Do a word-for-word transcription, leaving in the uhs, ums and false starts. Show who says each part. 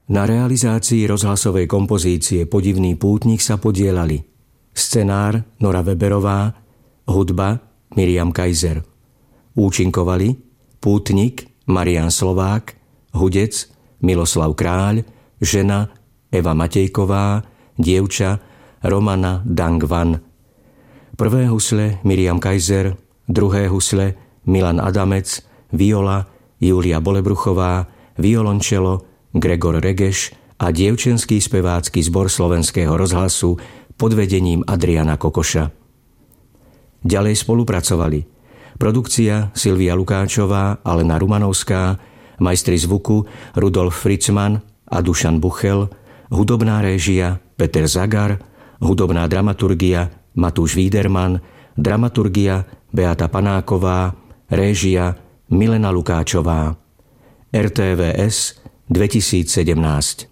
Speaker 1: Na realizácii rozhlasovej kompozície Podivný pútnik sa podieľali scenár Nora Weberová, hudba Miriam Kaiser. Účinkovali pútnik Marián Slovák, hudec Miloslav Kráľ, žena Eva Matejková, dievča Romana Dangvan. Prvé husle Miriam Kaiser, druhé husle Milan Adamec, viola Júlia Bolebruchová, violončelo Gregor Regeš a dievčenský spevácky zbor Slovenského rozhlasu pod vedením Adriana Kokoša. Ďalej spolupracovali produkcia Silvia Lukáčová, Alena Rumanovská, majstri zvuku Rudolf Fritzman a Dušan Buchel, hudobná réžia Peter Zagar, hudobná dramaturgia Matúš Víderman, dramaturgia Beata Panáková, réžia Milena Lukáčová. er té vé es dvetisícsedemnásť.